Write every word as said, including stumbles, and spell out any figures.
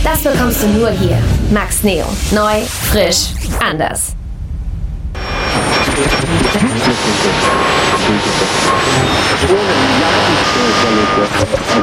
Das bekommst du nur hier. Max Neo. Neu, frisch, anders.